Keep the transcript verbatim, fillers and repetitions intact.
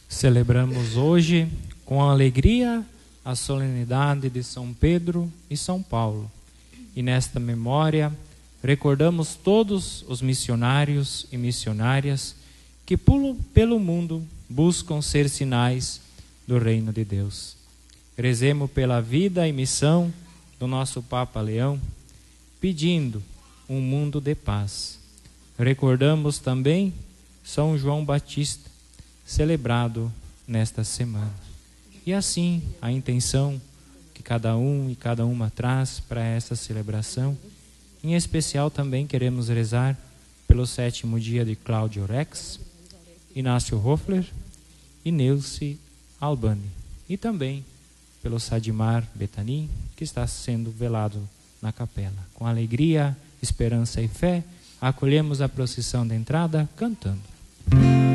Celebramos hoje com alegria a solenidade de São Pedro e São Paulo. E nesta memória recordamos todos os missionários e missionárias que pelo mundo buscam ser sinais do reino de Deus. Rezemos pela vida e missão do nosso Papa Leão, pedindo um mundo de paz. Recordamos também São João Batista, celebrado nesta semana. E assim, a intenção que cada um e cada uma traz para essa celebração, em especial também queremos rezar pelo sétimo dia de Cláudio Rex, Inácio Hoffler e Neuci Albani. E também pelo Sadimar Betanin, que está sendo velado na capela. Com alegria, esperança e fé, acolhemos a procissão da entrada cantando.